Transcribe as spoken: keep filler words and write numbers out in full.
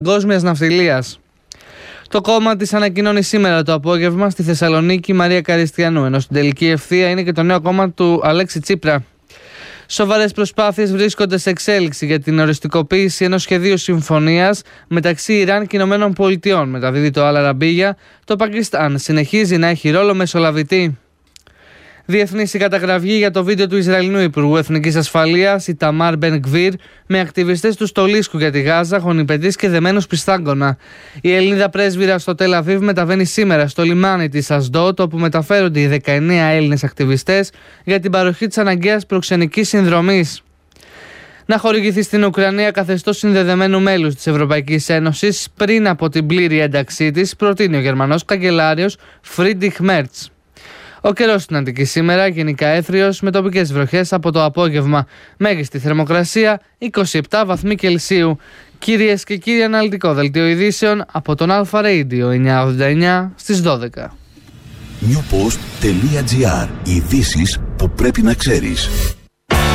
Παγκόσμιας Ναυτιλίας. Το κόμμα της ανακοινώνει σήμερα το απόγευμα στη Θεσσαλονίκη Μαρία Καριστιανού, ενώ στην τελική ευθεία είναι και το νέο κόμμα του Αλέξη Τσίπρα. Σοβαρές προσπάθειες βρίσκονται σε εξέλιξη για την οριστικοποίηση ενός σχεδίου συμφωνίας μεταξύ Ιράν και Ηνωμένων Πολιτειών. Μεταδίδει το Al Arabiya. Το Πακιστάν συνεχίζει να έχει ρόλο μεσολαβητή. Διεθνής η καταγραφή για το βίντεο του Ισραηλινού Υπουργού Εθνικής Ασφαλείας, Ιταμάρ Μπεν Γκβίρ, με ακτιβιστές του στολίσκου για τη Γάζα, γονιπετής και δεμένους πιστάγκωνα. Η Ελληνίδα πρέσβυρα στο Τελ Αβίβ μεταβαίνει σήμερα στο λιμάνι της Ασδότ, όπου μεταφέρονται οι δεκαεννέα Έλληνες ακτιβιστές για την παροχή της αναγκαίας προξενικής συνδρομής. Να χορηγηθεί στην Ουκρανία καθεστώς συνδεδεμένου μέλους της Ευρωπαϊκής Ένωσης πριν από την πλήρη ένταξή της, προτείνει ο Γερμανός καγκελάριος Φρίντριχ Μέρτς. Ο καιρός στην Αττική σήμερα γενικά έθριος με τοπικές βροχές από το απόγευμα. Μέγιστη θερμοκρασία είκοσι επτά βαθμοί Κελσίου. Κυρίες και κύριοι, αναλυτικό δελτίο ειδήσεων από τον Alpha Radio εννιακόσια ογδόντα εννιά στις δώδεκα. newpost.gr. Ειδήσεις που πρέπει να ξέρεις.